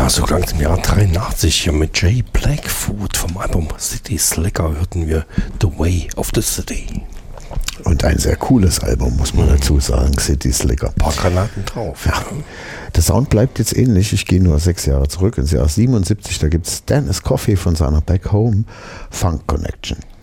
Ja, so langsam im Jahr 83 mit Jay Blackfoot vom Album City Slicker hörten wir The Way of the City. Und ein sehr cooles Album, muss man dazu sagen, City Slicker. Ein paar Granaten drauf. Ja. Der Sound bleibt jetzt ähnlich. Ich gehe nur 6 Jahre zurück ins Jahr 77. Da gibt es Dennis Coffey von seiner Back Home Funk Connection.